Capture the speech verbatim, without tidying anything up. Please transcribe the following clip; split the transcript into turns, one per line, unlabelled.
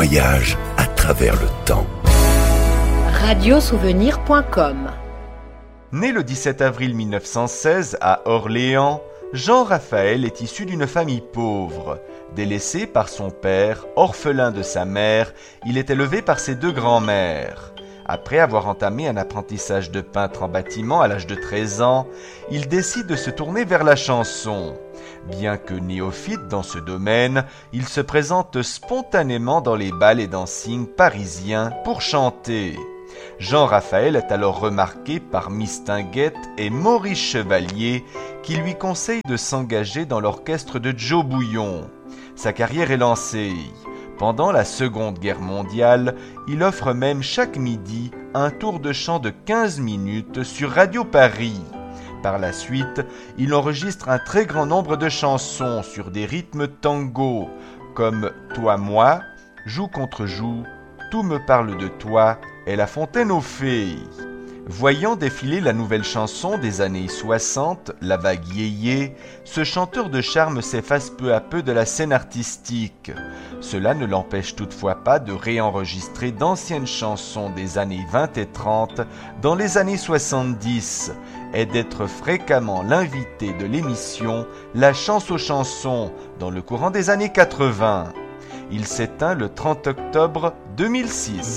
voyage à travers le temps.
radiosouvenir point com.
Né le dix-sept avril mille neuf cent seize à Orléans, Jean-Raphaël est issu d'une famille pauvre. Délaissé par son père, orphelin de sa mère, il est élevé par ses deux grands-mères. Après avoir entamé un apprentissage de peintre en bâtiment à l'âge de treize ans, il décide de se tourner vers la chanson. Bien que néophyte dans ce domaine, il se présente spontanément dans les bals et dancings parisiens pour chanter. Jean-Raphaël est alors remarqué par Mistinguett et Maurice Chevalier qui lui conseillent de s'engager dans l'orchestre de Joe Bouillon. Sa carrière est lancée. Pendant la Seconde Guerre mondiale, il offre même chaque midi un tour de chant de quinze minutes sur Radio Paris. Par la suite, il enregistre un très grand nombre de chansons sur des rythmes tango, comme « Toi, moi »,« Joue contre joue »,« Tout me parle de toi » et « La fontaine aux fées ». Voyant défiler la nouvelle chanson des années soixante, la vague yéyé, ce chanteur de charme s'efface peu à peu de la scène artistique. Cela ne l'empêche toutefois pas de réenregistrer d'anciennes chansons des années vingt et trente dans les années soixante-dix et d'être fréquemment l'invité de l'émission La Chance aux chansons dans le courant des années quatre-vingts. Il s'éteint le trente octobre deux mille six.